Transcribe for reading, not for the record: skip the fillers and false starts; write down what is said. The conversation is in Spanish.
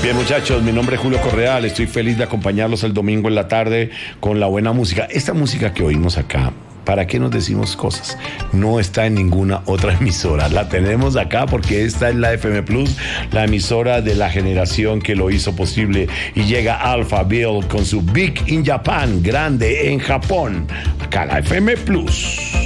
Bien, muchachos, mi nombre es Julio Correal. Estoy feliz de acompañarlos el domingo en la tarde con la buena música. Esta música que oímos acá, ¿para qué nos decimos cosas? No está en ninguna otra emisora. La tenemos acá porque esta es la FM Plus, la emisora de la generación que lo hizo posible. Y llega Alpha Bill con su Big in Japan, grande en Japón. Acá la FM Plus.